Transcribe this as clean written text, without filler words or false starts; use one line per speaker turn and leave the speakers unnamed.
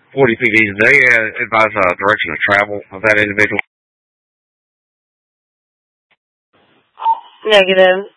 40 PDs, do they advise direction of travel of that individual?
Negative.